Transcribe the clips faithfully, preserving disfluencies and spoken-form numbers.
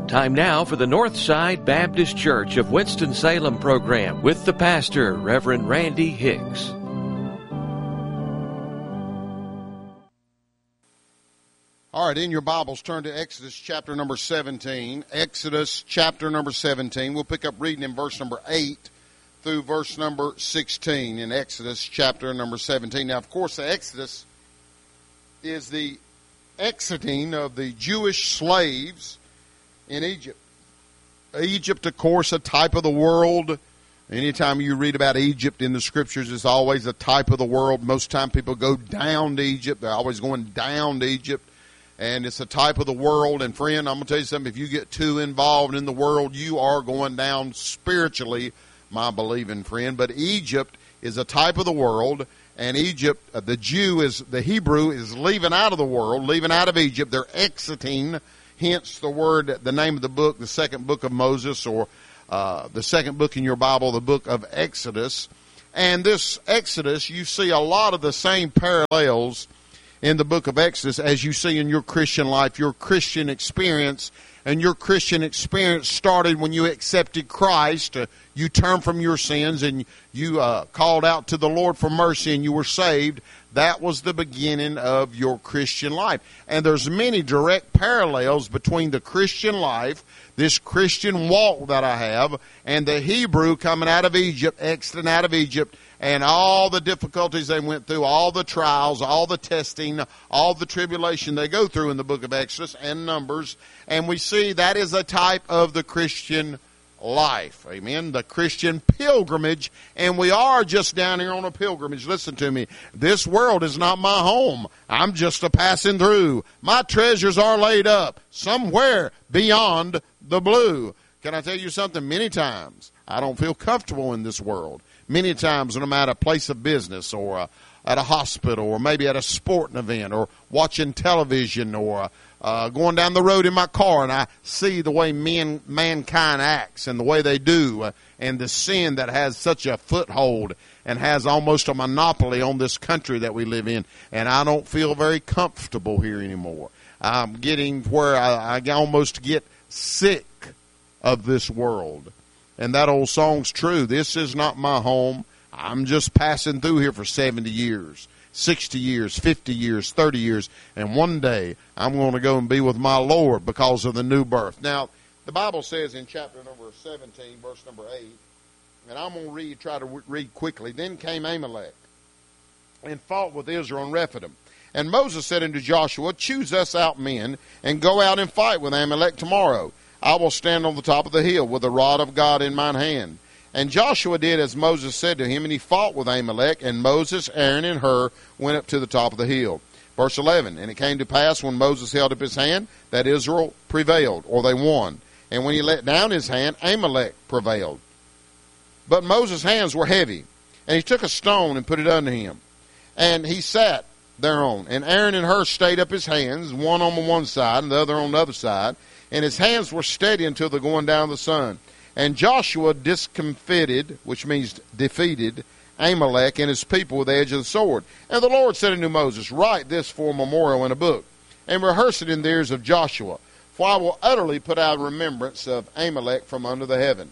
Time now for the Northside Baptist Church of Winston-Salem program with the pastor, Reverend Randy Hicks. All right, in your Bibles, turn to Exodus chapter number seventeen. Exodus chapter number seventeen. We'll pick up reading in verse number eight through verse number sixteen in Exodus chapter number seventeen. Now, of course, the Exodus is the exiting of the Jewish slaves in Egypt. Egypt, of course, a type of the world. Anytime you read about Egypt in the scriptures, it's always a type of the world. Most time people go down to Egypt. They're always going down to Egypt. And it's a type of the world. And friend, I'm going to tell you something. If you get too involved in the world, you are going down spiritually, my believing friend. But Egypt is a type of the world. And Egypt, the Jew is, the Hebrew is leaving out of the world, leaving out of Egypt. They're exiting. Hence the word, the name of the book, the second book of Moses, or uh, the second book in your Bible, the book of Exodus. And this Exodus, you see a lot of the same parallels in the book of Exodus as you see in your Christian life, your Christian experience. And your Christian experience started when you accepted Christ. Uh, you turned from your sins and you uh, called out to the Lord for mercy and you were saved. That was the beginning of your Christian life. And there's many direct parallels between the Christian life, this Christian walk that I have, and the Hebrew coming out of Egypt, exiting out of Egypt, and all the difficulties they went through, all the trials, all the testing, all the tribulation they go through in the book of Exodus and Numbers. And we see that is a type of the Christian life. Amen. The Christian pilgrimage. And we are just down here on a pilgrimage. Listen to me. This world is not my home. I'm just a passing through. My treasures are laid up somewhere beyond the blue. Can I tell you something? Many times I don't feel comfortable in this world. Many times when I'm at a place of business or uh, at a hospital or maybe at a sporting event or watching television or uh, going down the road in my car and I see the way men, mankind acts and the way they do uh, and the sin that has such a foothold and has almost a monopoly on this country that we live in. And I don't feel very comfortable here anymore. I'm getting where I, I almost get sick of this world. And that old song's true. This is not my home. I'm just passing through here for seventy years, sixty years, fifty years, thirty years. And one day I'm going to go and be with my Lord because of the new birth. Now, the Bible says in chapter number seventeen, verse number eight, and I'm going to read, try to read quickly. Then came Amalek and fought with Israel and Rephidim. And Moses said unto Joshua, choose us out men and go out and fight with Amalek tomorrow. I will stand on the top of the hill with the rod of God in mine hand. And Joshua did as Moses said to him, and he fought with Amalek, and Moses, Aaron, and Hur went up to the top of the hill. Verse eleven, and it came to pass when Moses held up his hand that Israel prevailed, or they won. And when he let down his hand, Amalek prevailed. But Moses' hands were heavy, and he took a stone and put it under him. And he sat thereon. And Aaron and Hur stayed up his hands, one on one side and the other on the other side. And his hands were steady until the going down of the sun. And Joshua discomfited, which means defeated, Amalek and his people with the edge of the sword. And the Lord said unto Moses, write this for a memorial in a book, and rehearse it in the ears of Joshua. For I will utterly put out remembrance of Amalek from under the heaven.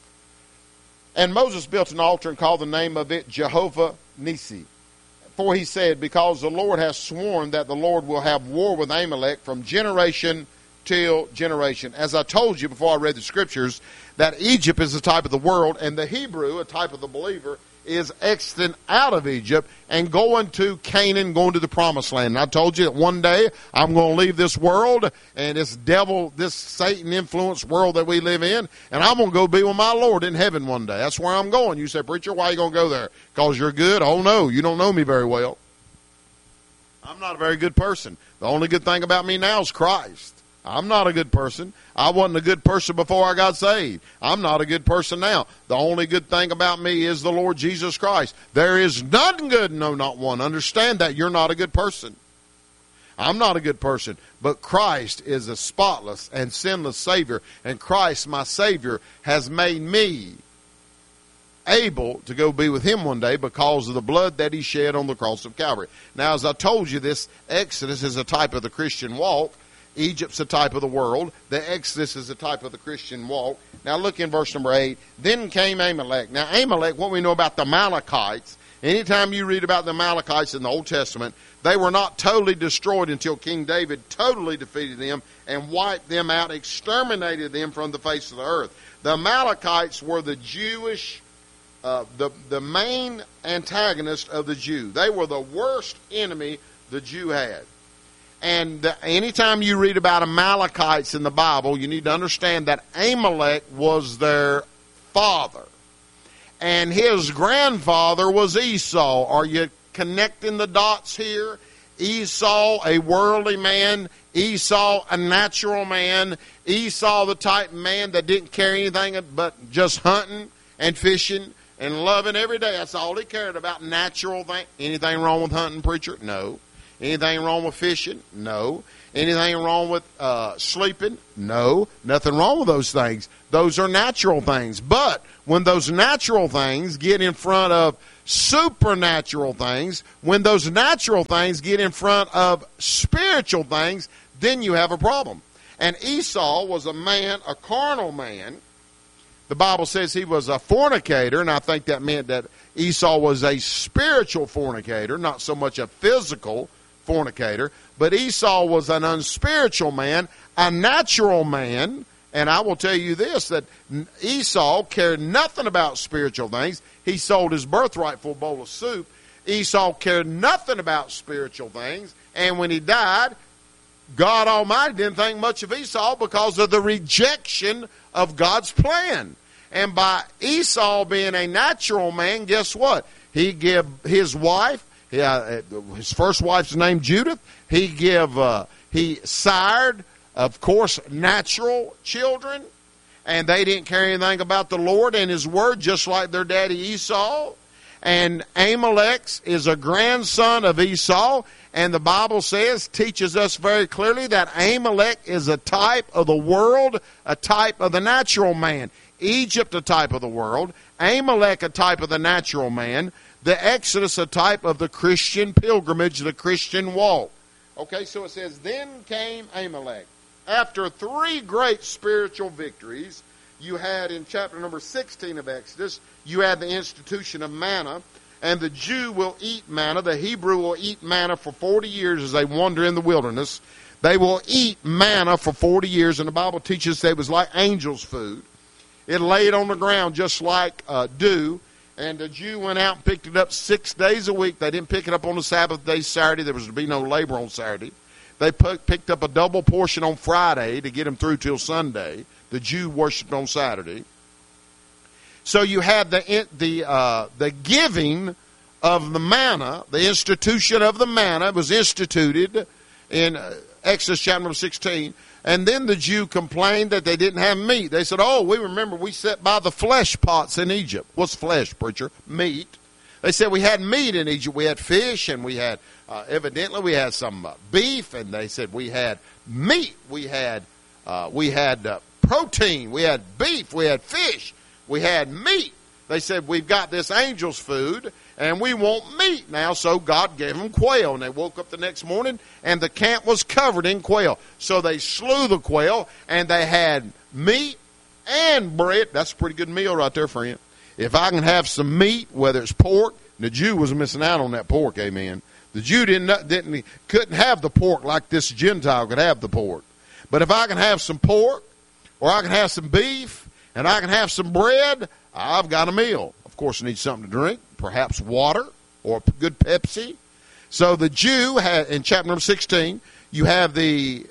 And Moses built an altar and called the name of it Jehovah Nissi. For he said, because the Lord has sworn that the Lord will have war with Amalek from generation till generation. As I told you before I read the scriptures, that Egypt is a type of the world, and the Hebrew, a type of the believer, is exiting out of Egypt and going to Canaan, going to the promised land. And I told you that one day I'm going to leave this world and this devil, this Satan-influenced world that we live in, and I'm going to go be with my Lord in heaven one day. That's where I'm going. You say, preacher, why are you going to go there? Because you're good? Oh, no, you don't know me very well. I'm not a very good person. The only good thing about me now is Christ. I'm not a good person. I wasn't a good person before I got saved. I'm not a good person now. The only good thing about me is the Lord Jesus Christ. There is none good, no, not one. Understand that. You're not a good person. I'm not a good person. But Christ is a spotless and sinless Savior. And Christ, my Savior, has made me able to go be with him one day because of the blood that he shed on the cross of Calvary. Now, as I told you, this Exodus is a type of the Christian walk. Egypt's a type of the world. The Exodus is a type of the Christian walk. Now look in verse number eight. Then came Amalek. Now Amalek, what we know about the Amalekites, anytime you read about the Amalekites in the Old Testament, they were not totally destroyed until King David totally defeated them and wiped them out, exterminated them from the face of the earth. The Amalekites were the Jewish, uh, the, the main antagonist of the Jew. They were the worst enemy the Jew had. And the, anytime you read about Amalekites in the Bible, you need to understand that Amalek was their father. And his grandfather was Esau. Are you connecting the dots here? Esau, a worldly man. Esau, a natural man. Esau, the type of man that didn't care anything but just hunting and fishing and loving every day. That's all he cared about, natural things. Anything wrong with hunting, preacher? No. Anything wrong with fishing? No. Anything wrong with uh, sleeping? No. Nothing wrong with those things. Those are natural things. But when those natural things get in front of supernatural things, when those natural things get in front of spiritual things, then you have a problem. And Esau was a man, a carnal man. The Bible says he was a fornicator, and I think that meant that Esau was a spiritual fornicator, not so much a physical fornicator. But Esau was an unspiritual man, a natural man. And I will tell you this, that Esau cared nothing about spiritual things. He sold his birthright for a bowl of soup. Esau cared nothing about spiritual things. And when he died, God Almighty didn't think much of Esau because of the rejection of God's plan. And by Esau being a natural man, guess what? He gave his wife, uh, his first wife's name Judith. He give, uh, he sired, of course, natural children, and they didn't care anything about the Lord and His Word, just like their daddy Esau. And Amalek is a grandson of Esau, and the Bible says, teaches us very clearly that Amalek is a type of the world, a type of the natural man. Egypt, a type of the world. Amalek, a type of the natural man. The Exodus, a type of the Christian pilgrimage, the Christian walk. Okay, so it says, then came Amalek. After three great spiritual victories, you had in chapter number sixteen of Exodus, you had the institution of manna, and the Jew will eat manna. The Hebrew will eat manna for forty years as they wander in the wilderness. They will eat manna for forty years, and the Bible teaches that it was like angels' food. It laid on the ground just like uh, dew, and the Jew went out and picked it up six days a week. They didn't pick it up on the Sabbath day, Saturday. There was to be no labor on Saturday. They put, picked up a double portion on Friday to get them through till Sunday. The Jew worshipped on Saturday. So you had the the uh, the giving of the manna, the institution of the manna was instituted in Exodus chapter number sixteen. And then the Jew complained that they didn't have meat. They said, oh, we remember we sat by the flesh pots in Egypt. What's flesh, preacher? Meat. They said we had meat in Egypt. We had fish, and we had, uh, evidently, we had some uh, beef, and they said we had meat. We had, uh, we had uh, protein. We had beef. We had fish. We had meat. They said we've got this angel's food, and we want meat now. So God gave them quail, and they woke up the next morning, and the camp was covered in quail. So they slew the quail, and they had meat and bread. That's a pretty good meal right there, friend. If I can have some meat, whether it's pork, the Jew was missing out on that pork, amen. The Jew didn't, didn't couldn't have the pork like this Gentile could have the pork. But if I can have some pork, or I can have some beef, and I can have some bread, I've got a meal. Of course, I need something to drink, perhaps water or a good Pepsi. So the Jew, had, in chapter number sixteen, you have the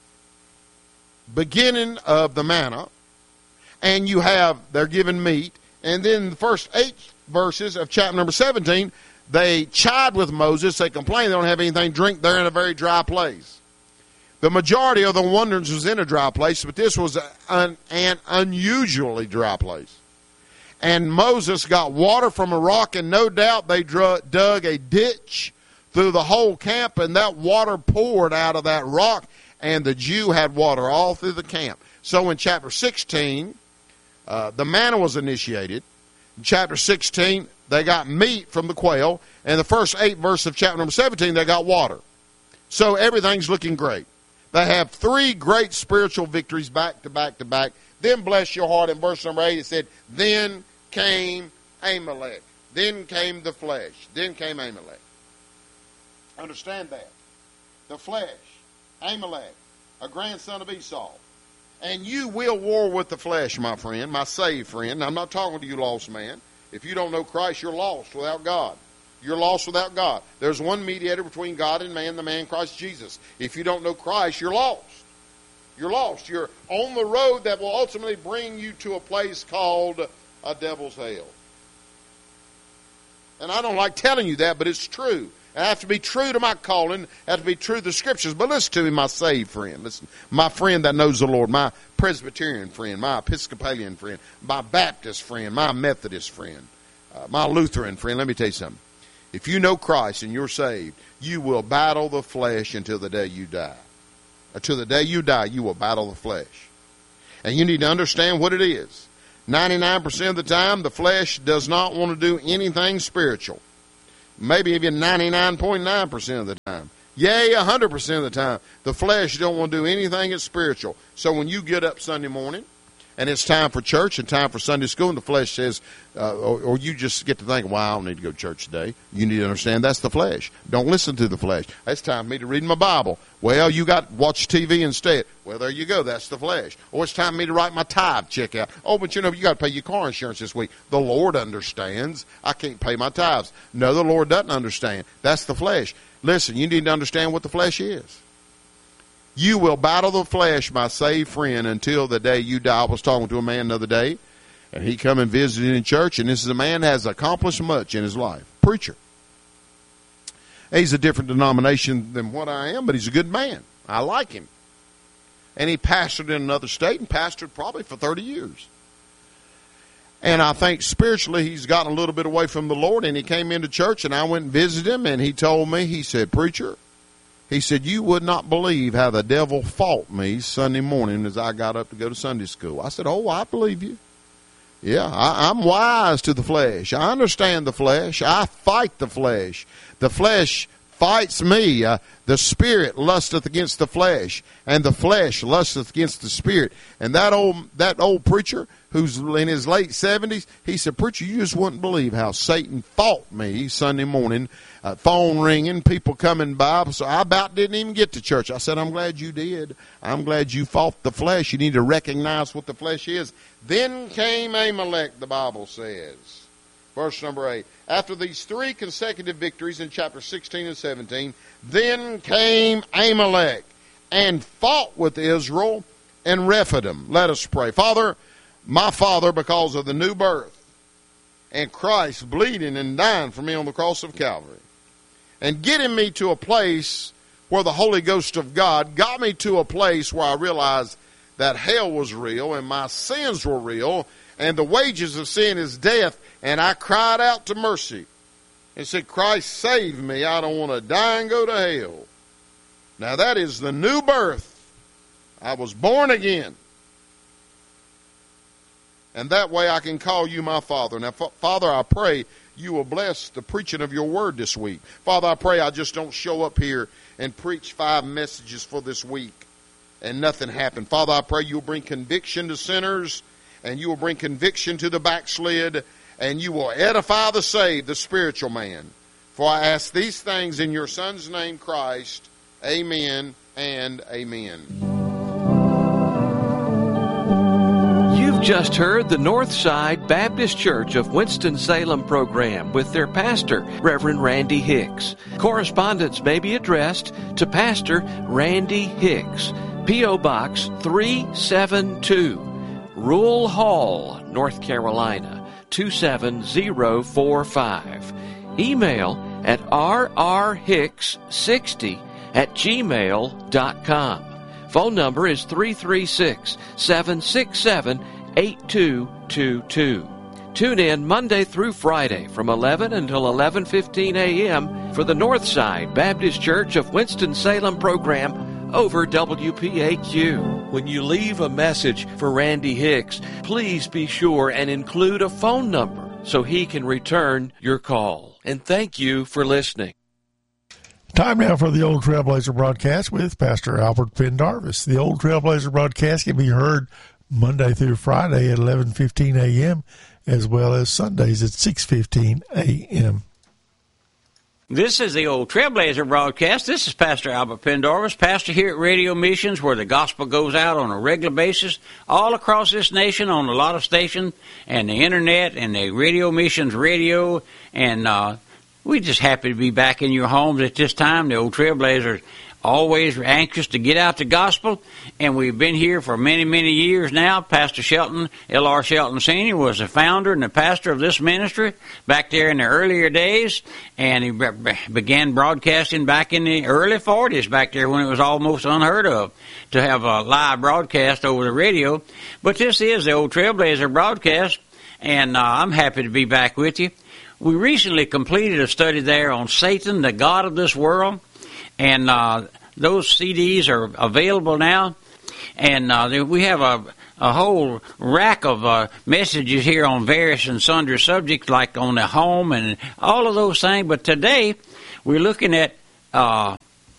beginning of the manna, and you have, they're given meat. And then the first eight verses of chapter number seventeen, they chide with Moses. They complain they don't have anything to drink. They're in a very dry place. The majority of the wanderers was in a dry place, but this was an, an unusually dry place. And Moses got water from a rock, and no doubt they dug a ditch through the whole camp, and that water poured out of that rock, and the Jew had water all through the camp. So in chapter sixteen, uh, the manna was initiated. In chapter sixteen, they got meat from the quail. And the first eight verses of chapter number seventeen, they got water. So everything's looking great. They have three great spiritual victories back to back to back. Then bless your heart. In verse number eight, it said, then came Amalek. Then came the flesh. Then came Amalek. Understand that. The flesh, Amalek, a grandson of Esau. And you will war with the flesh, my friend, my saved friend. Now, I'm not talking to you, lost man. If you don't know Christ, you're lost without God. You're lost without God. There's one mediator between God and man, the man Christ Jesus. If you don't know Christ, you're lost. You're lost. You're on the road that will ultimately bring you to a place called a devil's hell. And I don't like telling you that, but it's true. I have to be true to my calling. I have to be true to the Scriptures. But listen to me, my saved friend. Listen, my friend that knows the Lord, my Presbyterian friend, my Episcopalian friend, my Baptist friend, my Methodist friend, uh, my Lutheran friend. Let me tell you something. If you know Christ and you're saved, you will battle the flesh until the day you die. Until the day you die, you will battle the flesh. And you need to understand what it is. ninety-nine percent of the time, the flesh does not want to do anything spiritual. Maybe even ninety-nine point nine percent of the time. Yea, one hundred percent of the time, the flesh don't want to do anything that's spiritual. So when you get up Sunday morning, and it's time for church and time for Sunday school, and the flesh says, uh, or, or you just get to think, well, I don't need to go to church today. You need to understand that's the flesh. Don't listen to the flesh. It's time for me to read my Bible. Well, you got to watch T V instead. Well, there you go. That's the flesh. Or it's time for me to write my tithe check out. Oh, but you know, you got to pay your car insurance this week. The Lord understands. I can't pay my tithes. No, the Lord doesn't understand. That's the flesh. Listen, you need to understand what the flesh is. You will battle the flesh, my saved friend, until the day you die. I was talking to a man the other day, and he come and visited in church, and this is a man that has accomplished much in his life. Preacher. He's a different denomination than what I am, but he's a good man. I like him. And he pastored in another state and pastored probably for thirty years. And I think spiritually he's gotten a little bit away from the Lord, and he came into church, and I went and visited him, and he told me, he said, preacher, he said, you would not believe how the devil fought me Sunday morning as I got up to go to Sunday school. I said, oh, I believe you. Yeah, I, I'm wise to the flesh. I understand the flesh. I fight the flesh. The flesh fights me. Uh, the spirit lusteth against the flesh, and the flesh lusteth against the spirit. And that old that old preacher who's in his late seventies, he said, preacher, you just wouldn't believe how Satan fought me Sunday morning. Uh, phone ringing, people coming by. So I about didn't even get to church. I said, I'm glad you did. I'm glad you fought the flesh. You need to recognize what the flesh is. Then came Amalek, the Bible says. Verse number eight. After these three consecutive victories in chapter sixteen and seventeen, then came Amalek and fought with Israel and Rephidim. Let us pray. Father, my Father, because of the new birth and Christ bleeding and dying for me on the cross of Calvary, and getting me to a place where the Holy Ghost of God got me to a place where I realized that hell was real and my sins were real and the wages of sin is death. And I cried out to mercy and said, Christ, save me. I don't want to die and go to hell. Now that is the new birth. I was born again. And that way I can call you my Father. Now, Father, I pray you will bless the preaching of your word this week. Father, I pray I just don't show up here and preach five messages for this week and nothing happen. Father, I pray you'll bring conviction to sinners, and you will bring conviction to the backslid, and you will edify the saved, the spiritual man. For I ask these things in your Son's name, Christ. Amen and amen. You've just heard the Northside Baptist Church of Winston-Salem program with their pastor, Reverend Randy Hicks. Correspondence may be addressed to Pastor Randy Hicks, P O. Box three seventy-two, Rule Hall, North Carolina, two seven zero four five. Email at r r hicks sixty at gmail dot com. Phone number is three three six, seven six seven, eight two two two. Tune in Monday through Friday from eleven until eleven fifteen a.m. for the Northside Baptist Church of Winston-Salem program over W P A Q. When you leave a message for Randy Hicks, please be sure and include a phone number so he can return your call. And thank you for listening. Time now for the Old Trailblazer broadcast with Pastor Albert Pendarvis. The Old Trailblazer broadcast can be heard Monday through Friday at eleven fifteen a.m. as well as Sundays at six fifteen a.m. This is the Old Trailblazer broadcast. This is Pastor Albert Pendarvis, pastor here at Radio Missions, where the gospel goes out on a regular basis all across this nation on a lot of stations and the internet and the Radio Missions radio. And uh, we're just happy to be back in your homes at this time. The Old Trailblazers always anxious to get out the gospel, and we've been here for many, many years now. Pastor Shelton, L R Shelton Senior, was the founder and the pastor of this ministry back there in the earlier days, and he be- began broadcasting back in the early forties, back there when it was almost unheard of to have a live broadcast over the radio. But this is the Old Trailblazer broadcast, and uh, I'm happy to be back with you. We recently completed a study there on Satan, the god of this world. And uh, those C Ds are available now. And uh, we have a, a whole rack of uh, messages here on various and sundry subjects, like on the home and all of those things. But today, we're looking at uh,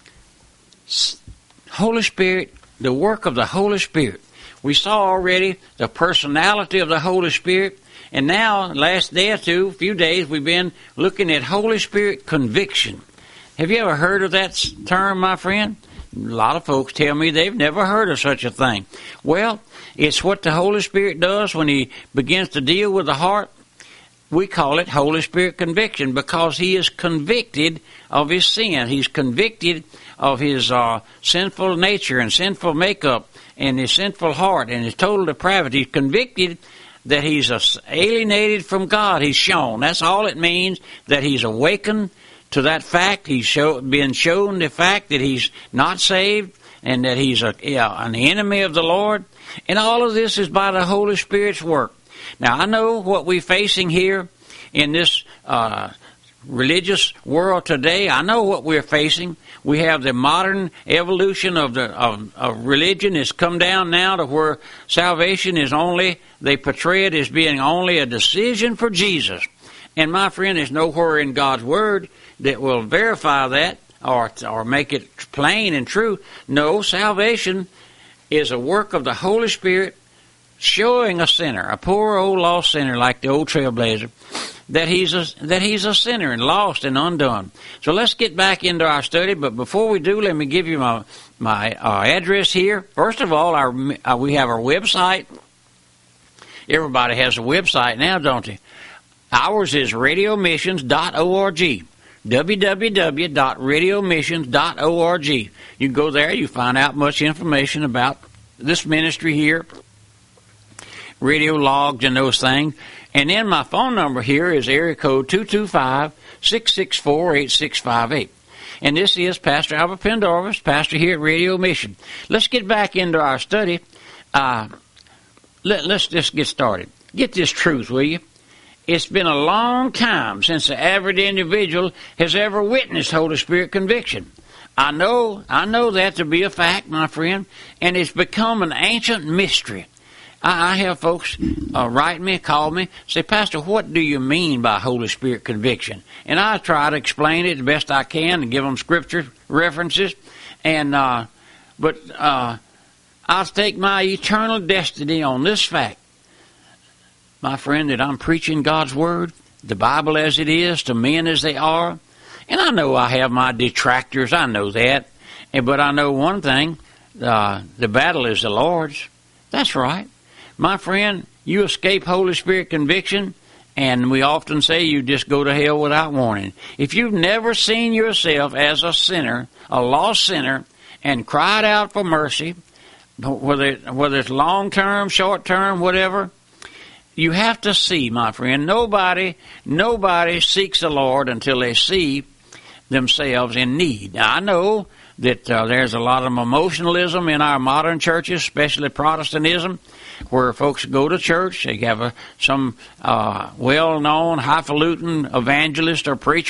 Holy Spirit, the work of the Holy Spirit. We saw already the personality of the Holy Spirit. And now, last day or two, a few days, we've been looking at Holy Spirit conviction. Have you ever heard of that term, my friend? A lot of folks tell me they've never heard of such a thing. Well, it's what the Holy Spirit does when He begins to deal with the heart. We call it Holy Spirit conviction because He is convicted of His sin. He's convicted of His uh, sinful nature and sinful makeup and His sinful heart and His total depravity. He's convicted that He's alienated from God. He's shown. That's all it means, that He's awakened to that fact. He's show, been shown the fact that he's not saved and that he's a, yeah, an enemy of the Lord. And all of this is by the Holy Spirit's work. Now, I know what we're facing here in this uh, religious world today. I know what we're facing. We have the modern evolution of the of, of religion has come down now to where salvation is only, they portray it as being only a decision for Jesus. And my friend, there's nowhere in God's Word that will verify that or or make it plain and true. No, salvation is a work of the Holy Spirit showing a sinner, a poor old lost sinner like the Old Trailblazer, that he's a, that he's a sinner and lost and undone. So let's get back into our study. But before we do, let me give you my my uh, address here. First of all, our uh, we have our website. Everybody has a website now, don't they? Ours is radio missions dot org. w w w dot radio missions dot org. You can go there, you find out much information about this ministry here, radio logs and those things. And then my phone number here is area code two two five, six six four, eight six five eight. And this is Pastor Albert Pendarvis, pastor here at Radio Mission. Let's get back into our study. Uh, let, let's just get started. Get this truth, will you? It's been a long time since the average individual has ever witnessed Holy Spirit conviction. I know, I know that to be a fact, my friend, and it's become an ancient mystery. I, I have folks uh, write me, call me, say, Pastor, what do you mean by Holy Spirit conviction? And I try to explain it the best I can and give them scripture references. And uh, but uh, I'll stake my eternal destiny on this fact, my friend, that I'm preaching God's Word, the Bible as it is, to men as they are. And I know I have my detractors, I know that. And, but I know one thing, uh, the battle is the Lord's. That's right. My friend, you escape Holy Spirit conviction, and we often say you just go to hell without warning. If you've never seen yourself as a sinner, a lost sinner, and cried out for mercy, whether, whether it's long-term, short-term, whatever, you have to see, my friend, nobody, nobody seeks the Lord until they see themselves in need. Now, I know that uh, there's a lot of emotionalism in our modern churches, especially Protestantism, where folks go to church, they have a, some uh, well-known, highfalutin evangelist or preacher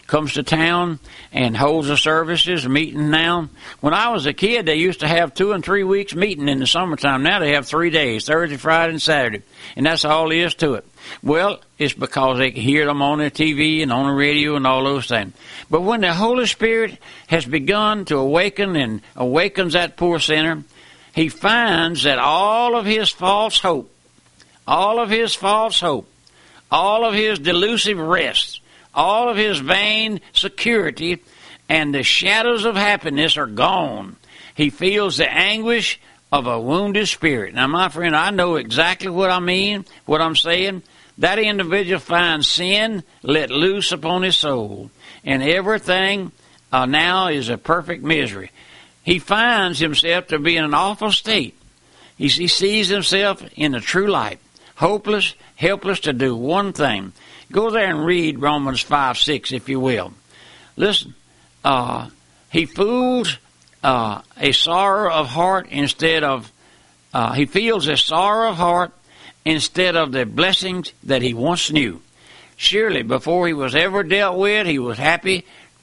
comes to town and holds the services, meeting now. When I was a kid, they used to have two and three weeks meeting in the summertime. Now they have three days, Thursday, Friday, and Saturday. And that's all there is to it. Well, it's because they can hear them on the T V and on the radio and all those things. But when the Holy Spirit has begun to awaken and awakens that poor sinner, he finds that all of his false hope, all of his false hope, all of his delusive rest, all of his vain security, and the shadows of happiness are gone. He feels the anguish of a wounded spirit. Now, my friend, I know exactly what I mean, what I'm saying. That individual finds sin let loose upon his soul, and everything uh, now is a perfect misery. He finds himself to be in an awful state. He, he sees himself in the true light, hopeless, helpless to do one thing. Go there and read Romans five six, if you will. Listen, uh, he fools uh, a sorrow of heart instead of, uh, he feels a sorrow of heart instead of the blessings that he once knew. Surely, before he was ever dealt with, he was happy,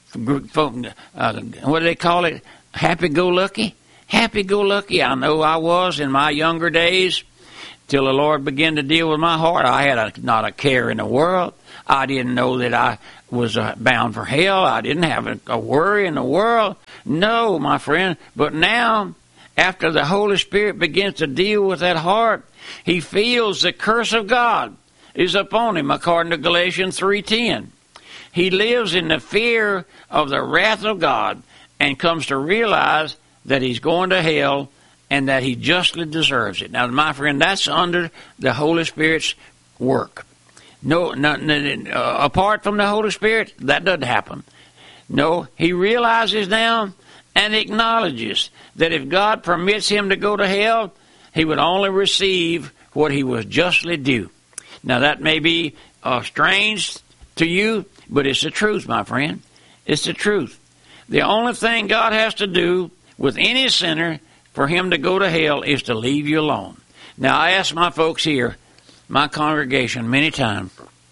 uh, what do they call it, happy-go-lucky? Happy-go-lucky, I know I was in my younger days, till the Lord began to deal with my heart. I had a, not a care in the world. I didn't know that I was uh, bound for hell. I didn't have a, a worry in the world. No, my friend. But now, after the Holy Spirit begins to deal with that heart, he feels the curse of God is upon him, according to Galatians three ten. He lives in the fear of the wrath of God and comes to realize that he's going to hell and that he justly deserves it. Now, my friend, that's under the Holy Spirit's work. No, no, no uh, apart from the Holy Spirit, that doesn't happen. No, he realizes now and acknowledges that if God permits him to go to hell, he would only receive what he was justly due. Now, that may be uh, strange to you, but it's the truth, my friend. It's the truth. The only thing God has to do with any sinner for him to go to hell is to leave you alone. Now, I ask my folks here, my congregation, many times,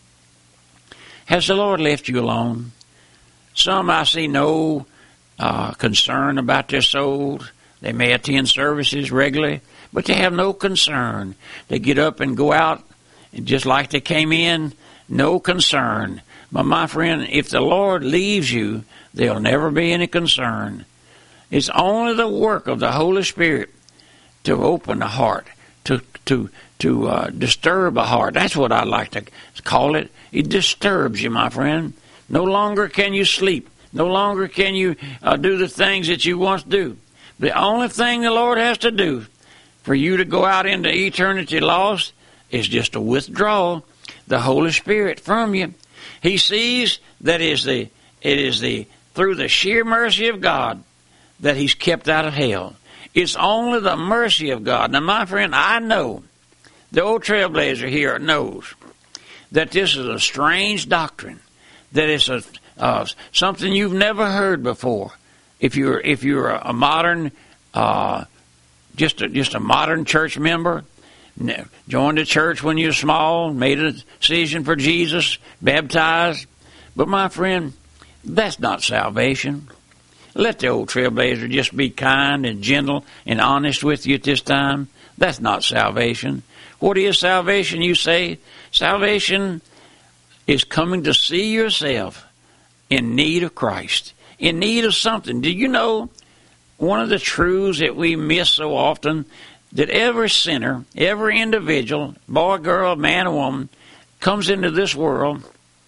has the Lord left you alone? Some I see no uh, concern about their souls. They may attend services regularly, but they have no concern. They get up and go out and just like they came in, no concern. But my friend, if the Lord leaves you, there'll never be any concern. It's only the work of the Holy Spirit to open the heart, to to to uh, disturb a heart. That's what I like to call it. It disturbs you, my friend. No longer can you sleep. No longer can you uh, do the things that you once do. The only thing the Lord has to do for you to go out into eternity lost is just to withdraw the Holy Spirit from you. He sees that it is the it is the through the sheer mercy of God that he's kept out of hell. It's only the mercy of God. Now, my friend, I know, the old trailblazer here knows that this is a strange doctrine, that it's a uh, something you've never heard before. If you're if you're a modern, uh, just a, just a modern church member, joined a church when you were small, made a decision for Jesus, baptized, but my friend, that's not salvation. Let the old trailblazer just be kind and gentle and honest with you at this time. That's not salvation. What is salvation, you say? Salvation is coming to see yourself in need of Christ, in need of something. Do you know one of the truths that we miss so often, that every sinner, every individual, boy, girl, man, or woman, comes into this world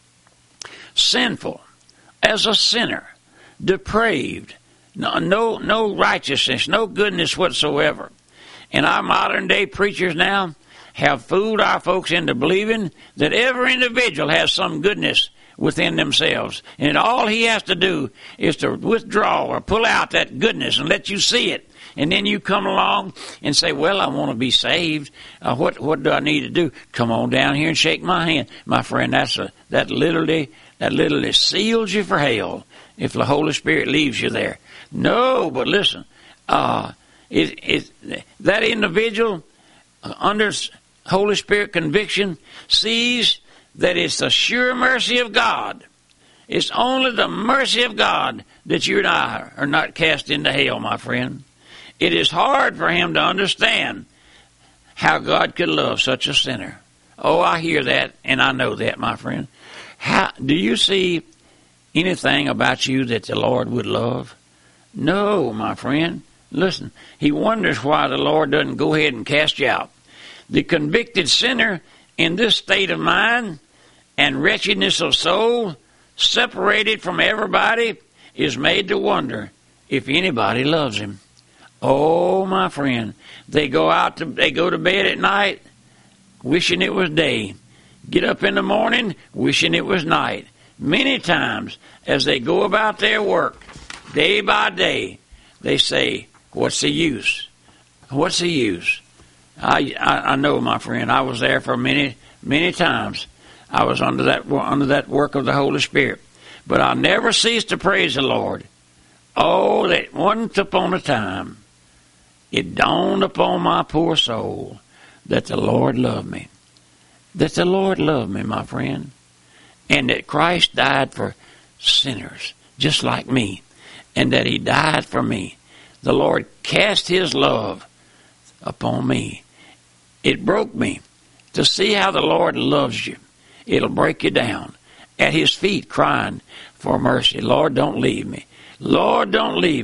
sinful, as a sinner, depraved, no, no, no righteousness, no goodness whatsoever. And our modern day preachers now have fooled our folks into believing that every individual has some goodness within themselves. And all he has to do is to withdraw or pull out that goodness and let you see it. And then you come along and say, well, I want to be saved. Uh, what what do I need to do? Come on down here and shake my hand. My friend, that's a, that literally that literally seals you for hell if the Holy Spirit leaves you there. No, but listen, uh, it, it, that individual uh, under Holy Spirit conviction sees that it's the sure mercy of God It's only the mercy of God that you and I are not cast into hell, my friend. It is hard for him to understand how God could love such a sinner. Oh, I hear that, and I know that, my friend. How do you see anything about you that the Lord would love? No, my friend. Listen, he wonders why the Lord doesn't go ahead and cast you out. The convicted sinner in this state of mind and wretchedness of soul, separated from everybody, is made to wonder if anybody loves him. Oh, my friend, they go out to they go to bed at night wishing it was day. Get up in the morning wishing it was night. Many times as they go about their work, day by day, they say, what's the use? What's the use? I, I, I know, my friend, I was there for many, many times. I was under that under that work of the Holy Spirit. But I never ceased to praise the Lord. Oh, that once upon a time, it dawned upon my poor soul that the Lord loved me. That the Lord loved me, my friend. And that Christ died for sinners, just like me. And that he died for me. The Lord cast his love upon me. It broke me. To see how the Lord loves you, it'll break you down. At his feet crying for mercy. Lord, don't leave me. Lord, don't leave me.